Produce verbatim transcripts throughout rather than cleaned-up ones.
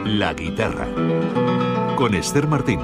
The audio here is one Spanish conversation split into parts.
La guitarra, con Esther Martín.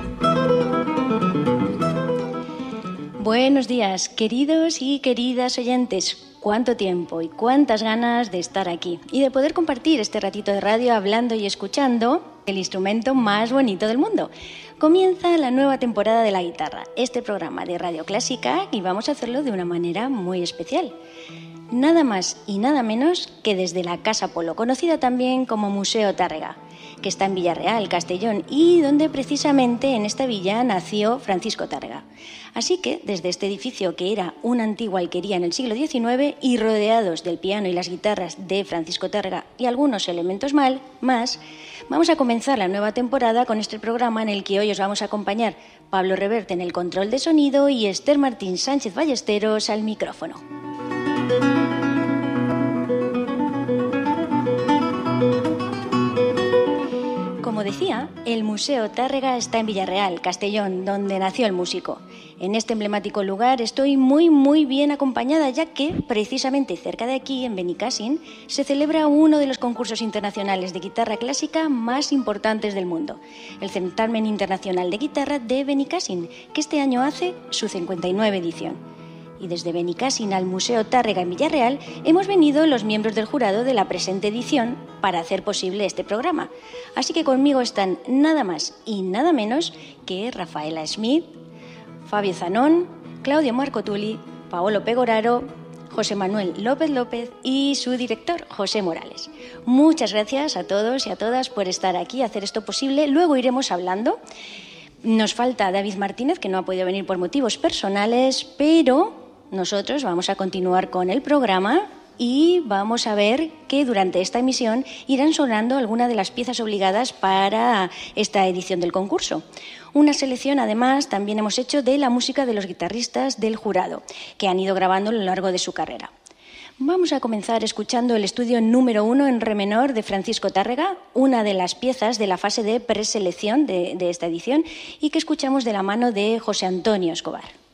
Buenos días, queridos y queridas oyentes. Cuánto tiempo y cuántas ganas de estar aquí y de poder compartir este ratito de radio hablando y escuchando el instrumento más bonito del mundo. Comienza la nueva temporada de La Guitarra, este programa de Radio Clásica, y vamos a hacerlo de una manera muy especial. Nada más y nada menos que desde la Casa Polo, conocida también como Museo Tárrega, que está en Villarreal, Castellón, y donde precisamente en esta villa nació Francisco Tárrega. Así que desde este edificio, que era una antigua alquería en el siglo diecinueve, y rodeados del piano y las guitarras de Francisco Tárrega y algunos elementos mal, más, vamos a comenzar la nueva temporada con este programa en el que hoy os vamos a acompañar Pablo Reverte en el control de sonido y Esther Martín Sánchez Ballesteros al micrófono. Como decía, el Museo Tárrega está en Villarreal, Castellón, donde nació el músico. En este emblemático lugar estoy muy muy bien acompañada, ya que precisamente cerca de aquí, en Benicàssim, se celebra uno de los concursos internacionales de guitarra clásica más importantes del mundo, el Certamen Internacional de Guitarra de Benicàssim, que este año hace su cincuenta y nueva edición. Y desde Benicàssim al Museo Tárrega en Villarreal hemos venido los miembros del jurado de la presente edición para hacer posible este programa. Así que conmigo están nada más y nada menos que Rafaela Smith, Fabio Zanón, Claudio Marcotuli, Paolo Pegoraro, José Manuel López López y su director, José Morales. Muchas gracias a todos y a todas por estar aquí, hacer esto posible. Luego iremos hablando. Nos falta David Martínez, que no ha podido venir por motivos personales, pero nosotros vamos a continuar con el programa y vamos a ver que durante esta emisión irán sonando algunas de las piezas obligadas para esta edición del concurso. Una selección, además, también hemos hecho de la música de los guitarristas del jurado, que han ido grabando a lo largo de su carrera. Vamos a comenzar escuchando el estudio número uno en re menor de Francisco Tárrega, una de las piezas de la fase de preselección de, de esta edición y que escuchamos de la mano de José Antonio Escobar.